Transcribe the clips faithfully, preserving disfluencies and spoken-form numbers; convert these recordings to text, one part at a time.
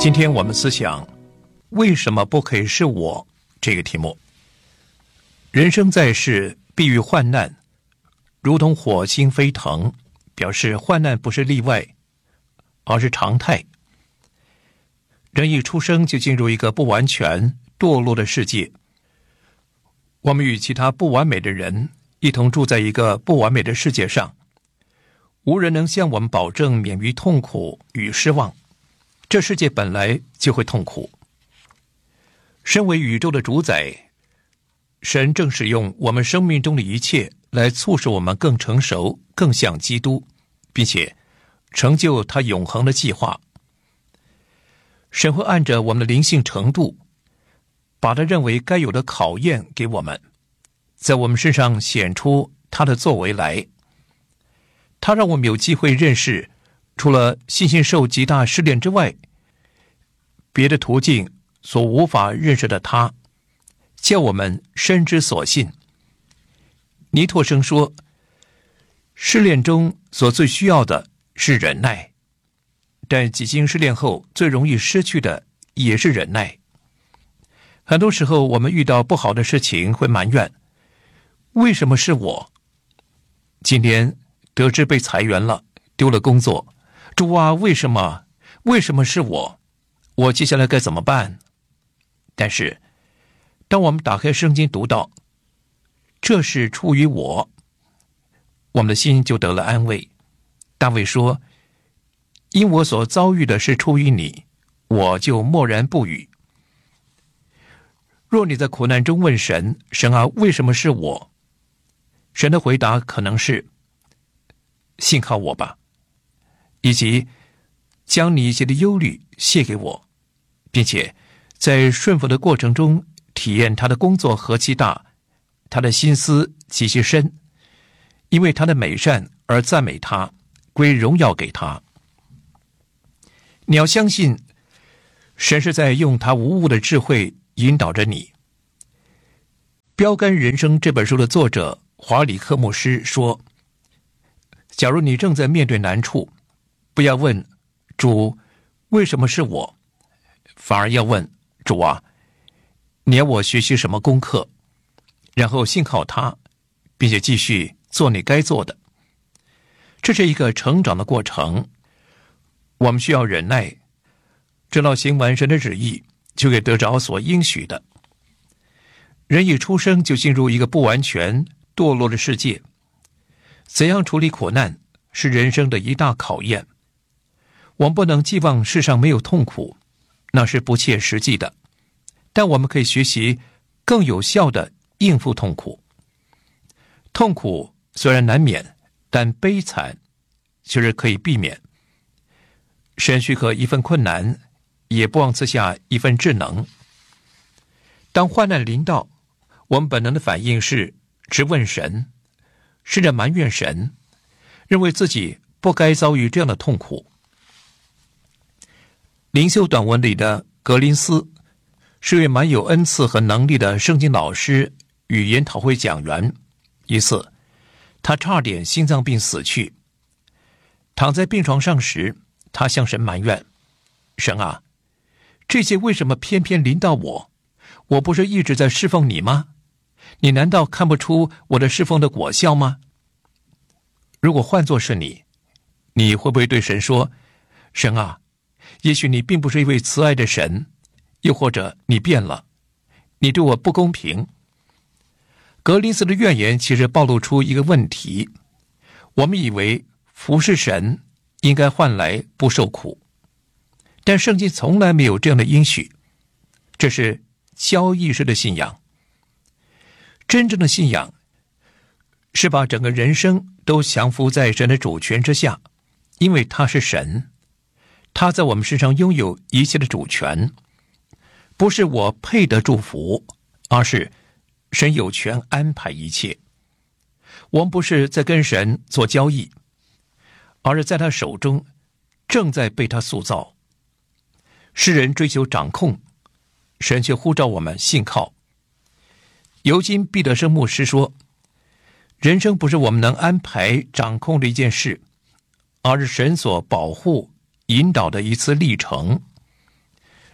今天我们思想为什么不可以是我这个题目。人生在世必遇患难，如同火星飞腾，表示患难不是例外，而是常态。人一出生就进入一个不完全堕落的世界，我们与其他不完美的人一同住在一个不完美的世界上，无人能向我们保证免于痛苦与失望。这世界本来就会痛苦。身为宇宙的主宰，神正使用我们生命中的一切来促使我们更成熟，更像基督，并且成就他永恒的计划。神会按着我们的灵性程度，把他认为该有的考验给我们，在我们身上显出他的作为来。他让我们有机会认识除了信心受极大试炼之外，别的途径所无法认识的他，叫我们深知所信。尼托生说，试炼中所最需要的是忍耐，但几经试炼后最容易失去的也是忍耐。很多时候我们遇到不好的事情会埋怨，为什么是我？今天得知被裁员了，丢了工作，主啊，为什么？为什么是我？我接下来该怎么办？但是当我们打开圣经读到这是出于我，我们的心就得了安慰。大卫说，因我所遭遇的是出于你，我就默然不语。若你在苦难中问神，神啊，为什么是我？神的回答可能是，信靠我吧，以及将你一些的忧虑卸给我，并且在顺服的过程中体验他的工作何其大，他的心思极其深，因为他的美善而赞美他，归荣耀给他。你要相信神是在用他无误的智慧引导着你。标杆人生这本书的作者华里克牧师说，假如你正在面对难处，不要问主为什么是我，反而要问主啊，你要我学习什么功课，然后信靠他，并且继续做你该做的。这是一个成长的过程，我们需要忍耐，直到行完神的旨意，就可以得着所应许的。人一出生就进入一个不完全堕落的世界，怎样处理苦难是人生的一大考验。我们不能寄望世上没有痛苦，那是不切实际的，但我们可以学习更有效地应付痛苦。痛苦虽然难免，但悲惨却是可以避免。神许可一份困难，也不忘赐下一份智能。当患难临到，我们本能的反应是直问神，试着埋怨神，认为自己不该遭遇这样的痛苦。灵修短文里的格林斯是位蛮有恩赐和能力的圣经老师与研讨会讲员。一次他差点心脏病死去，躺在病床上时，他向神埋怨，神啊，这些为什么偏偏临到我？我不是一直在侍奉你吗？你难道看不出我的侍奉的果效吗？如果换作是你，你会不会对神说，神啊，也许你并不是一位慈爱的神，又或者你变了，你对我不公平。格林斯的怨言其实暴露出一个问题，我们以为服侍神应该换来不受苦，但圣经从来没有这样的应许，这是交易式的信仰。真正的信仰是把整个人生都降服在神的主权之下，因为他是神，他在我们身上拥有一切的主权。不是我配得祝福，而是神有权安排一切。我们不是在跟神做交易，而是在他手中正在被他塑造。世人追求掌控，神却呼召我们信靠。尤金毕德生牧师说，人生不是我们能安排掌控的一件事，而是神所保护引导的一次历程。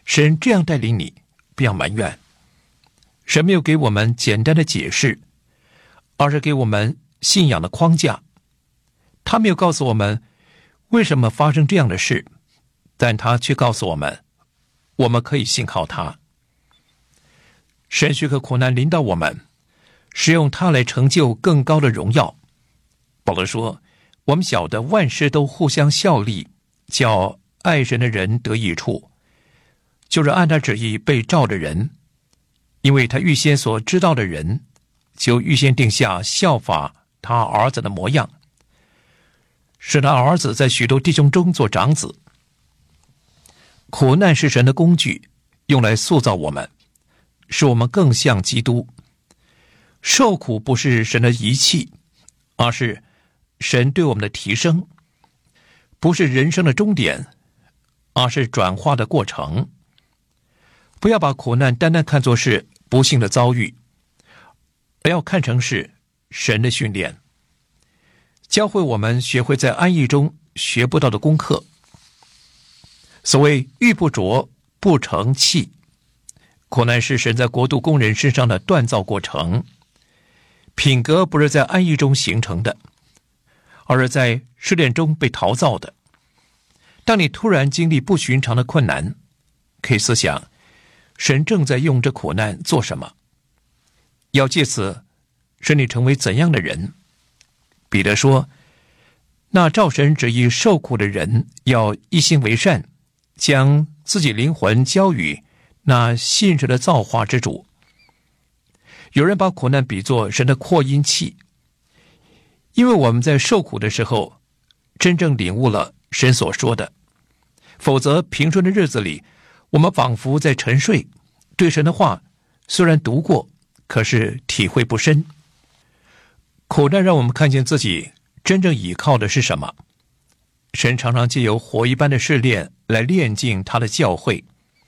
神这样带领你，不要埋怨。神没有给我们简单的解释，而是给我们信仰的框架。他没有告诉我们为什么发生这样的事，但他却告诉我们，我们可以信靠他。神许可苦难临到我们，使用它来成就更高的荣耀。保罗说，我们晓得万事都互相效力，叫爱神的人得益处，就是按他旨意被召的人。因为他预先所知道的人，就预先定下效法他儿子的模样，使他儿子在许多弟兄中做长子。苦难是神的工具，用来塑造我们，使我们更像基督。受苦不是神的遗弃，而是神对我们的提升，不是人生的终点，而是转化的过程。不要把苦难单单看作是不幸的遭遇，而要看成是神的训练，教会我们学会在安逸中学不到的功课。所谓玉不琢不成器，苦难是神在国度工人身上的锻造过程。品格不是在安逸中形成的，而是在试炼中被陶造的。当你突然经历不寻常的困难，可以思想神正在用这苦难做什么，要借此使你成为怎样的人。彼得说，那照神旨意受苦的人要一心为善，将自己灵魂交与那信实的造化之主。有人把苦难比作神的扩音器，因为我们在受苦的时候真正领悟了神所说的，否则平顺的日子里，我们仿佛在沉睡，对神的话虽然读过，可是体会不深。苦难让我们看见自己真正倚靠的是什么。神常常借由火一般的试炼来炼净他的教会。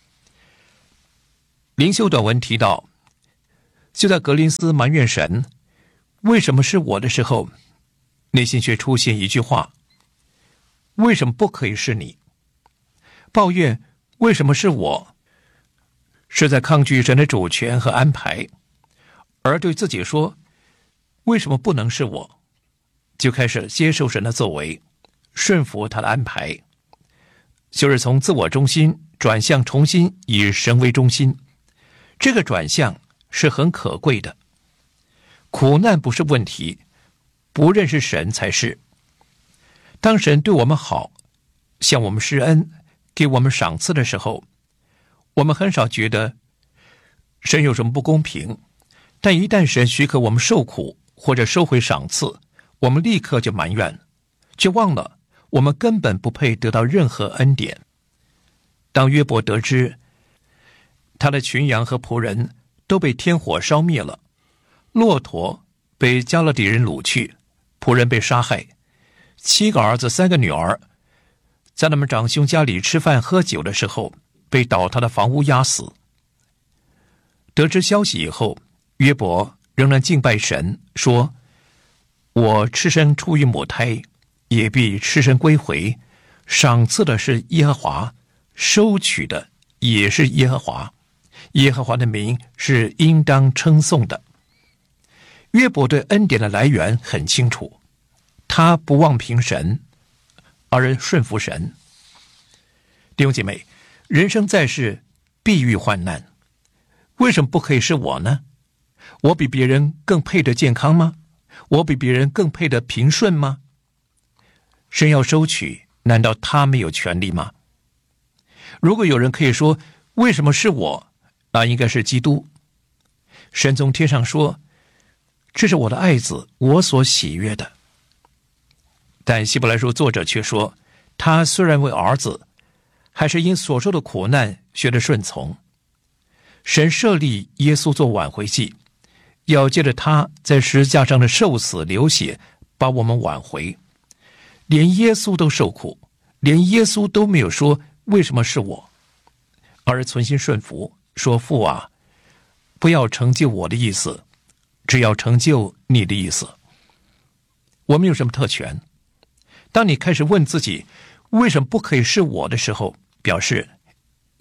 灵修短文提到，就在格林斯埋怨神为什么是我的时候，内心却出现一句话，为什么不可以是你？抱怨为什么是我，是在抗拒神的主权和安排，而对自己说为什么不能是我，就开始接受神的作为，顺服他的安排，就是从自我中心转向重新以神为中心。这个转向是很可贵的。苦难不是问题，不认识神才是。当神对我们好，向我们施恩，给我们赏赐的时候，我们很少觉得神有什么不公平，但一旦神许可我们受苦或者收回赏赐，我们立刻就埋怨，却忘了我们根本不配得到任何恩典。当约伯得知他的群羊和仆人都被天火烧灭了，骆驼被加勒底人掳去，仆人被杀害，七个儿子三个女儿在他们长兄家里吃饭喝酒的时候被倒塌的房屋压死。得知消息以后，约伯仍然敬拜神，说，我赤身出于母胎，也必赤身归回，赏赐的是耶和华，收取的也是耶和华，耶和华的名是应当称颂的。约伯对恩典的来源很清楚，他不忘凭神，而顺服神。弟兄姐妹，人生在世必遇患难，为什么不可以是我呢？我比别人更配得健康吗？我比别人更配得平顺吗？神要收取，难道他没有权利吗？如果有人可以说为什么是我，那应该是基督。神从天上说，这是我的爱子，我所喜悦的。但希伯来书作者却说，他虽然为儿子，还是因所受的苦难学得顺从。神设立耶稣做挽回祭，要借着他在十字架上的受死流血把我们挽回。连耶稣都受苦，连耶稣都没有说为什么是我，而存心顺服，说，父啊，不要成就我的意思，只要成就你的意思。我们有什么特权？当你开始问自己为什么不可以是我的时候，表示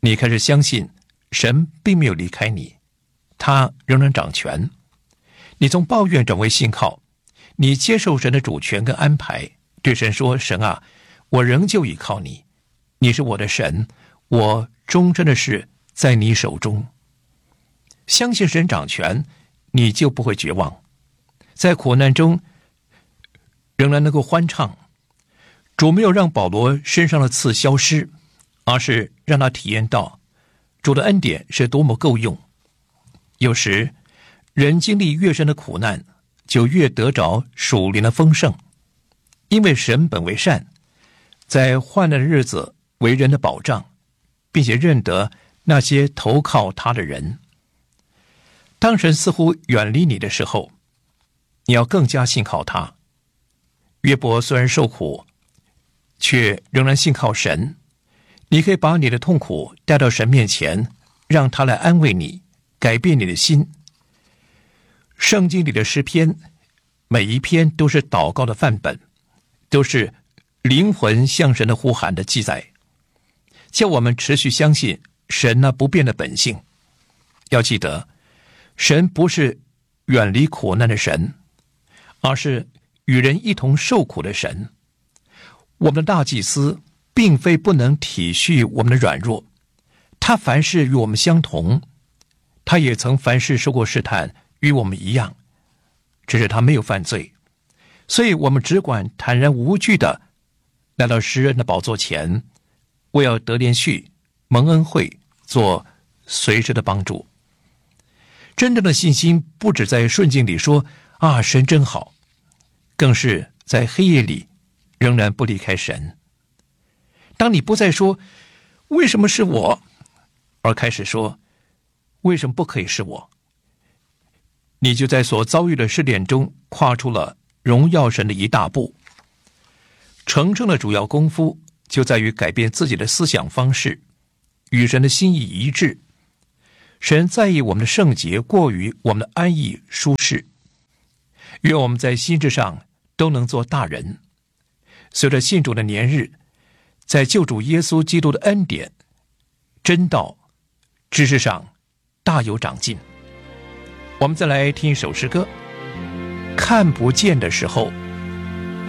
你开始相信神并没有离开你，他仍然掌权。你从抱怨转为信靠，你接受神的主权跟安排，对神说：神啊，我仍旧倚靠你，你是我的神，我终身的事在你手中。相信神掌权，你就不会绝望，在苦难中仍然能够欢唱。主没有让保罗身上的刺消失，而是让他体验到主的恩典是多么够用。有时人经历越深的苦难，就越得着属灵的丰盛，因为神本为善，在患难的日子为人的保障，并且认得那些投靠他的人。当神似乎远离你的时候，你要更加信靠他。约伯虽然受苦，却仍然信靠神。你可以把你的痛苦带到神面前，让他来安慰你，改变你的心。圣经里的诗篇，每一篇都是祷告的范本，都是灵魂向神的呼喊的记载，叫我们持续相信神那不变的本性。要记得，神不是远离苦难的神，而是与人一同受苦的神。我们的大祭司并非不能体恤我们的软弱，他凡事与我们相同，他也曾凡事受过试探，与我们一样，只是他没有犯罪，所以我们只管坦然无惧的来到施恩的宝座前，为要得连续蒙恩惠，做随时的帮助。真正的信心不只在顺境里说啊，神真好，更是在黑夜里仍然不离开神。当你不再说为什么是我，而开始说为什么不可以是我，你就在所遭遇的试炼中跨出了荣耀神的一大步。成圣的主要功夫就在于改变自己的思想方式，与神的心意一致。神在意我们的圣洁过于我们的安逸舒适，愿我们在心智上都能做大人。随着信主的年日，在救主耶稣基督的恩典、真道、知识上大有长进。我们再来听一首诗歌，看不见的时候